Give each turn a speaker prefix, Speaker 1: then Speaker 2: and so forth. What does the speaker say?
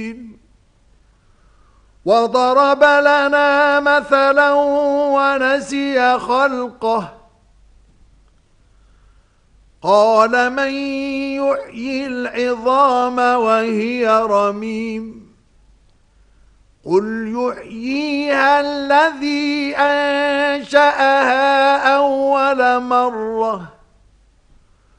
Speaker 1: وضرب لنا مثلا ونسي خلقه قال من يحيي العظام وهي رميم قل يحييها الذي أنشأها أول مرة